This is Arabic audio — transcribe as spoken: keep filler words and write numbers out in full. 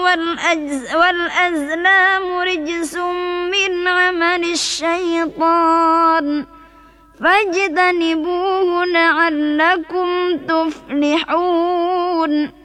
والأزلام رجس من عمل الشيطان فاجتنبوه لعلكم تفلحون.